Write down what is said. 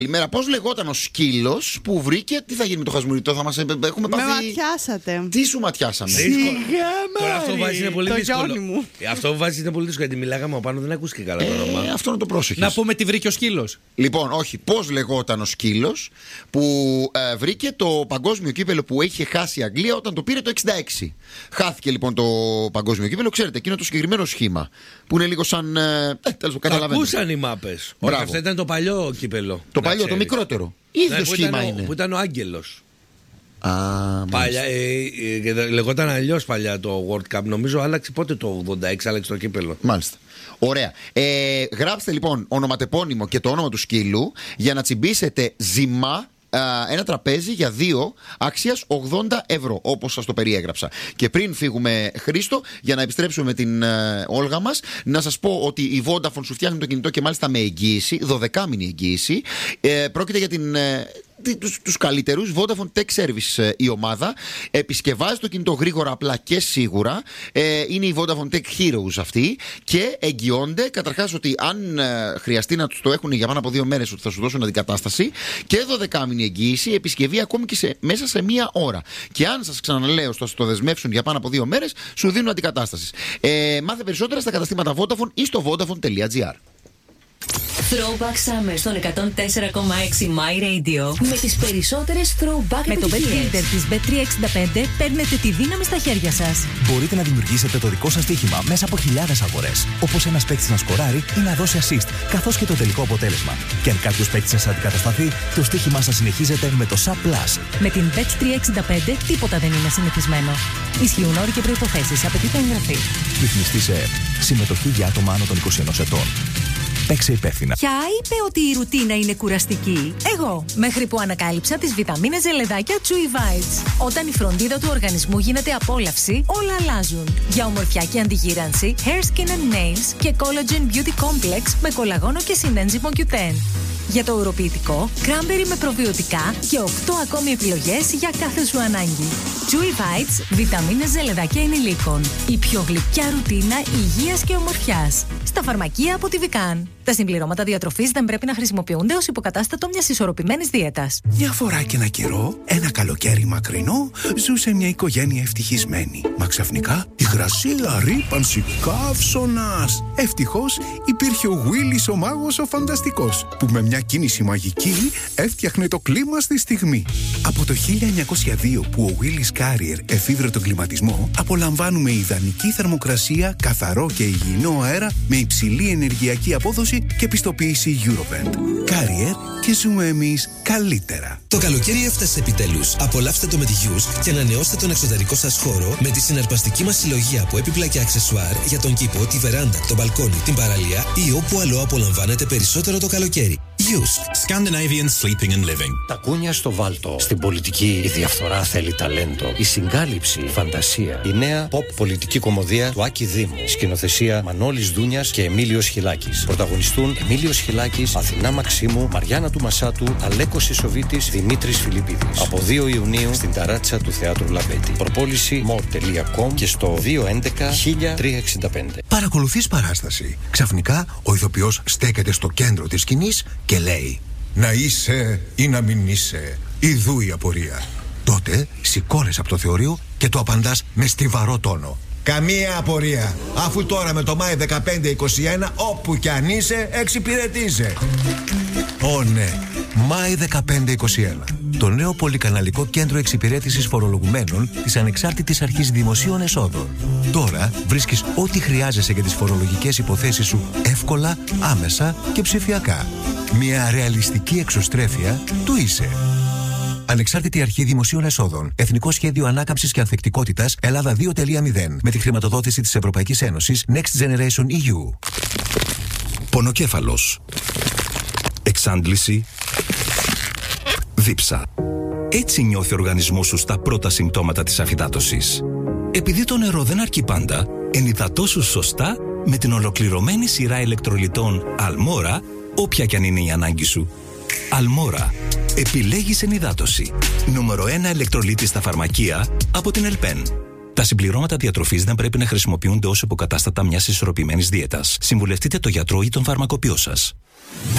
Καλημέρα. Πώς λεγόταν ο σκύλος που βρήκε. Τι θα γίνει με το χασμουριτό, θα μας έχουμε πάθει. Με ματιάσατε. Τι σου ματιάσαμε? Τώρα αυτό βάζει είναι πολύ δύσκολο. Αυτό που βάζει είναι πολύ δύσκολο γιατί μιλάγαμε από πάνω, δεν ακούστηκε καλά το όνομα. Αυτό να το πρόσεχες. Να πούμε τι βρήκε ο σκύλος. Λοιπόν, όχι. Πώς λεγόταν ο σκύλος που βρήκε το παγκόσμιο κύπελο που είχε χάσει η Αγγλία όταν το πήρε το 66. Χάθηκε λοιπόν το παγκόσμιο κύπελο, ξέρετε, εκείνο το συγκεκριμένο σχήμα που είναι λίγο σαν. Τέλος, καταλαβαίνετε. Ακούσαν οι μάπες. Όχι, αυτό ήταν το παλιό κύπελο. Το παλιό, το μικρότερο. Ίδιο σχήμα είναι. Που ήταν ο Άγγελος. Παλιά, λεγόταν αλλιώς παλιά το World Cup. Νομίζω άλλαξε πότε το 86, άλλαξε το κύπελο. Μάλιστα. Ωραία. Γράψτε λοιπόν ονοματεπώνυμο και το όνομα του σκύλου για να τσιμπήσετε ζυμά. Ένα τραπέζι για 2 αξίας 80€, όπως σας το περιέγραψα. Και πριν φύγουμε, Χρήστο, για να επιστρέψουμε με την Όλγα μας, να σας πω ότι η Vodafone σου φτιάχνει το κινητό και μάλιστα με εγγύηση, 12μηνη εγγύηση. Πρόκειται για τους καλύτερους Vodafone Tech Service η ομάδα. Επισκευάζει το κινητό γρήγορα, απλά και σίγουρα. Είναι η Vodafone Tech Heroes αυτοί και εγγυώνται καταρχάς ότι αν χρειαστεί να τους το έχουν για πάνω από 2 μέρες ότι θα σου δώσουν αντικατάσταση, και 12μηνη εγγύηση, επισκευή ακόμη και μέσα σε 1 ώρα. Και αν σας ξαναλέω θα το δεσμεύσουν για πάνω από 2 μέρες, σου δίνουν αντικατάσταση. Μάθε περισσότερα στα καταστήματα Vodafone ή στο vodafone.gr. Throwback Summer στον 104,6 My Radio με τις περισσότερες throwback με επιτυχίες. το Bet Builder της Bet365 παίρνετε τη δύναμη στα χέρια σας. Μπορείτε να δημιουργήσετε το δικό σας στοίχημα μέσα από χιλιάδες αγορές. Όπως ένας παίκτης να σκοράρει ή να δώσει assist, καθώς και το τελικό αποτέλεσμα. Και αν κάποιος παίκτης σας αντικατασταθεί, το στοίχημά σας συνεχίζεται με το Sub Plus. Με την Bet365 τίποτα δεν είναι συνηθισμένο. Ισχύουν όροι και προϋποθέσεις. Απαιτείται εγγραφή. Ρυθμιστή σε ΕΕΠ. Συμμετοχή για άτομα άνω των 21 ετών. Παίξε υπεύθυνα. Ποια είπε ότι η ρουτίνα είναι κουραστική? Εγώ, μέχρι που ανακάλυψα τις βιταμίνες ζελεδάκια Chewy Vites. Όταν η φροντίδα του οργανισμού γίνεται απόλαυση, όλα αλλάζουν. Για ομορφιά και αντιγύρανση, Hair, Skin and Nails και Collagen Beauty Complex με κολαγόνο και συνένζυμο Q10. Για το ουροποιητικό, cranberry με προβιωτικά και 8 ακόμη επιλογές για κάθε σου ανάγκη. Chewy Vites, βιταμίνες ζελεδάκια ενηλίκων. Η πιο γλυκιά ρουτίνα υγείας και ομορφιάς. Στα φαρμακεία από τη Vican. Τα συμπληρώματα διατροφής δεν πρέπει να χρησιμοποιούνται ως υποκατάστατο μιας ισορροπημένης δίαιτας. Μια φορά και ένα καιρό, ένα καλοκαίρι μακρινό, ζούσε μια οικογένεια ευτυχισμένη. Μα ξαφνικά υγρασία, ρύπανση, καύσωνας. Ευτυχώς υπήρχε ο Willis ο μάγος ο φανταστικός, που με μια κίνηση μαγική έφτιαχνε το κλίμα στη στιγμή. Από το 1902 που ο Willis Carrier εφήβρε τον κλιματισμό, απολαμβάνουμε ιδανική θερμοκρασία, καθαρό και υγιεινό αέρα με υψηλή ενεργειακή απόδοση και πιστοποίηση Eurovent. Carrier και ζούμε εμείς καλύτερα. Το καλοκαίρι έφτασε επιτέλους. Απολαύστε το με τη Hughes και ανανεώστε τον εξωτερικό σας χώρο με τη συναρπαστική μας συλλογία από έπιπλα και αξεσουάρ για τον κήπο, τη βεράντα, τον μπαλκόνι, την παραλία ή όπου αλλού απολαμβάνετε περισσότερο το καλοκαίρι. Hughes. Scandinavian Sleeping and Living. Τα κούνια στο βάλτο. Στην πολιτική η διαφθορά θέλει ταλέντο. Η συγκάλυψη, η φαντασία. Η νέα pop πολιτική κομμωδία του Άκη Δήμου. Σκηνοθεσία Μανώλης Δούνιας και Εμίλιος Χιλάκης. Πρωταγωνιστούν Εμίλιος Χιλάκης, Αθηνά Μαξίμου, Μαριάννα του Μασάτου, Αλέκος Ισοβίτης, Δημήτρης Φιλιππίδης. Από 2 Ιουνίου στην ταράτσα του Θεάτρου Λαμπέτη. Προπόληση mo.com και στο 211-1365. Παρακολουθείς παράσταση. Ξαφνικά ο ηθοποιός στέκεται στο κέντρο της σκηνής και λέει: να είσαι ή να μην είσαι, ιδού η απορία. Τότε σηκώνεσαι από το θεωρείο και το απαντάς με στιβαρό τόνο: καμία απορία, αφού τώρα με το Μάη 15-21 όπου κι αν είσαι εξυπηρετείσαι. Ω ναι, Μάη 15-21. Το νέο πολυκαναλικό κέντρο εξυπηρέτησης φορολογουμένων της Ανεξάρτητης Αρχής Δημοσίων Εσόδων. Τώρα βρίσκεις ό,τι χρειάζεσαι για τις φορολογικές υποθέσεις σου εύκολα, άμεσα και ψηφιακά. Μια ρεαλιστική εξωστρέφεια του είσαι. Ανεξάρτητη Αρχή Δημοσίων Εσόδων. Εθνικό Σχέδιο Ανάκαμψης και Ανθεκτικότητας Ελλάδα 2.0. Με τη χρηματοδότηση της Ευρωπαϊκής Ένωσης Next Generation EU. Πονοκέφαλος. Εξάντληση. Δίψα. Έτσι νιώθει ο οργανισμός σου στα πρώτα συμπτώματα της αφυδάτωσης. Επειδή το νερό δεν αρκεί πάντα, ενυδατώσου σωστά με την ολοκληρωμένη σειρά ηλεκτρολιτών Αλμόρα, όποια κι αν είναι η ανάγκη σου. Αλμόρα. Επιλέγεις ενυδάτωση. Νούμερο 1 ηλεκτρολίτη στα φαρμακεία από την Ελπέν. Τα συμπληρώματα διατροφής δεν πρέπει να χρησιμοποιούνται ως υποκατάστατα μιας ισορροπημένης δίαιτας. Συμβουλευτείτε τον γιατρό ή τον φαρμακοποιό σας.